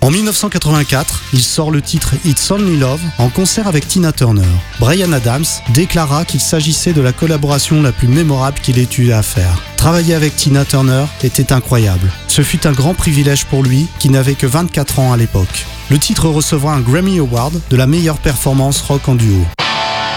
En 1984, il sort le titre It's Only Love en concert avec Tina Turner. Bryan Adams déclara qu'il s'agissait de la collaboration la plus mémorable qu'il ait eu à faire. Travailler avec Tina Turner était incroyable. Ce fut un grand privilège pour lui qui n'avait que 24 ans à l'époque. Le titre recevra un Grammy Award de la meilleure performance rock en duo.